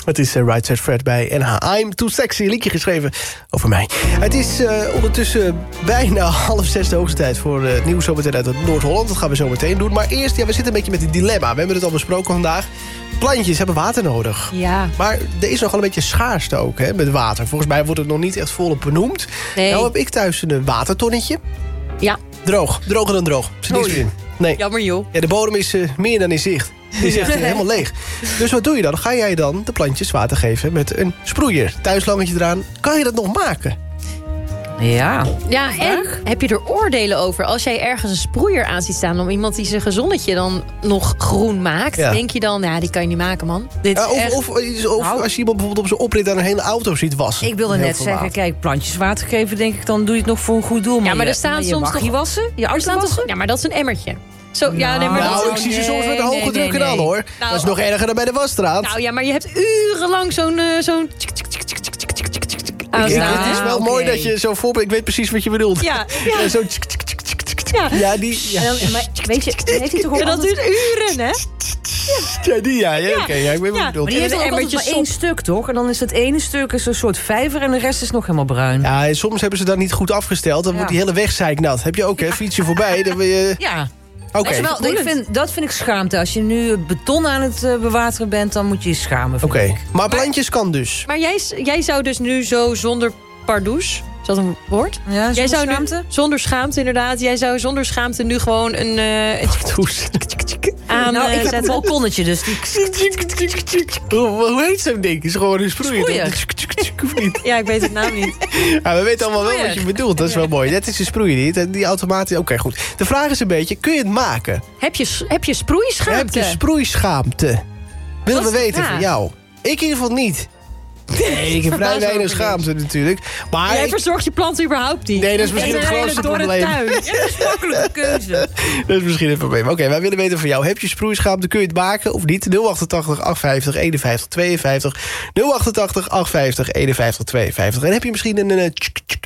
Het is Right Said Fred bij NH. I'm Too Sexy, liedje geschreven over mij. Het is ondertussen bijna 5:30 de hoogste tijd voor het nieuws zometeen uit Noord-Holland. Dat gaan we zo meteen doen. Maar eerst, we zitten een beetje met een dilemma. We hebben het al besproken vandaag. Plantjes hebben water nodig. Ja. Maar er is nogal een beetje schaarste ook hè, met water. Volgens mij wordt het nog niet echt volop benoemd. Nee. Nou heb ik thuis een watertonnetje. Ja. Droog. Droger dan droog. Er zit niks meer in. Nee. Jammer joh. Ja, de bodem is meer dan in zicht. Die is echt helemaal leeg. Dus wat doe je dan? Ga jij dan de plantjes water geven met een sproeier? Thuislangetje eraan. Kan je dat nog maken? Ja. Ja, en heb je er oordelen over? Als jij ergens een sproeier aan ziet staan... om iemand die zijn gezonnetje dan nog groen maakt... Ja. denk je dan, ja, die kan je niet maken, man. Dit is echt... Of als je iemand bijvoorbeeld op zijn oprit... aan een hele auto ziet wassen. Ik wilde Heel net veel zeggen, water. kijk, plantjes water geven... denk ik, dan doe je het nog voor een goed doel. Maar Ja, maar er staan je soms mag toch... je wassen? Je er auto staan wassen? toch... Ja, maar dat is een emmertje. Zo, ja, nee, maar dat Nou, is... ik zie ze soms met een hoge druk aan, hoor. Nou, dat is nog erger dan bij de wasstraat. Nou ja, maar je hebt urenlang zo'n... Het is wel mooi dat je zo voorbeeld... Ik weet precies wat je bedoelt. Ja. Ja, zo... Ja. Ja, die... Ja, En dan, maar weet je, heeft hij toch ook Ja, dat altijd... duurt uren, hè? ja die ja. Oké, ja, ik weet wat je Ja, bedoelt. Maar die heeft En ook een altijd emmertje maar één stuk, toch? En dan is het ene stuk is een soort vijver... en de rest is nog helemaal bruin. Ja, en soms hebben ze dat niet goed afgesteld. Dan wordt die hele weg zeiknat. Heb je ook, hè? Fiets je voorbij, dan wil je... Ja. Oké. Weet je wel, dat vind ik schaamte. Als je nu beton aan het bewateren bent... dan moet je je schamen, vind Oké. ik. Maar plantjes kan dus. Maar jij zou dus nu zo zonder pardoes... Is dat een woord? Ja, Jij zou schaamte? nu, zonder schaamte, inderdaad. Jij zou zonder schaamte nu gewoon een aan Nou, ik heb een zetten. balkonnetje, dus die... Hoe heet zo'n ding? Is gewoon een sproeier. Of niet? Ja, ik weet het naam niet. Ja, we weten allemaal wel wat je bedoelt. Dat is wel mooi. Dat is een sproeier niet. En die automatisch... Oké, goed. De vraag is een beetje, kun je het maken? Heb je sproeischaamte? Heb je sproeischaamte? Willen we Dat is de weten van vraag. jou? Ik in ieder geval niet. Nee, ik heb vrij weinig schaamte natuurlijk. Maar Jij verzorgt je planten überhaupt niet. Nee, dat is misschien het grootste probleem. Makkelijke keuze. Dat is misschien het probleem. Oké, wij willen weten van jou. Heb je sproeischaamte? Kun je het maken of niet? 088 850 51 52. 088 850 51 52. En heb je misschien een